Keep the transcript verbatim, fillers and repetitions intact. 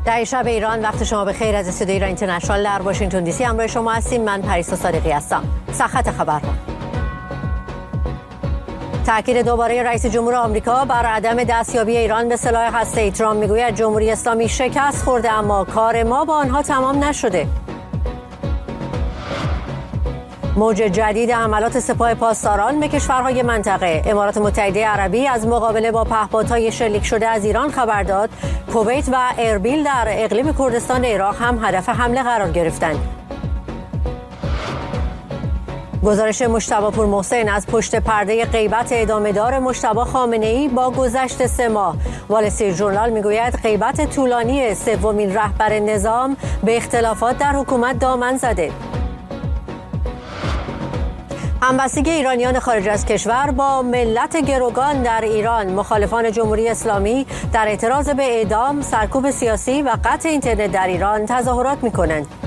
در شب ایران وقت شما بخیر. از استودیوی ایران اینترنشنال در واشنگتن دی سی همراه شما هستیم. من پریسا صادقی هستم. سرخط خبرها. تأکید دوباره رئیس جمهور آمریکا بر عدم دستیابی ایران به سلاح هسته‌ای. ترامپ میگوید جمهوری اسلامی شکست خورده اما کار ما با آنها تمام نشده. موج جدید حملات سپاه پاسداران به کشورهای منطقه. امارات متحده عربی از مقابله با پهپادهای شلیک شده از ایران خبر داد. کویت و اربیل در اقلیم کردستان عراق هم هدف حمله قرار گرفتند. گزارش مجتبی پورمحسن از پشت پرده غیبت ادامه‌دار مجتبی خامنه‌ای با گذشت سه ماه. وال استریت ژورنال میگوید غیبت طولانی سومین رهبر نظام به اختلافات در حکومت دامن زده. همبستگی ایرانیان خارج از کشور با ملت گروگان در ایران. مخالفان جمهوری اسلامی در اعتراض به اعدام، سرکوب سیاسی و قطع اینترنت در ایران تظاهرات می‌کنند.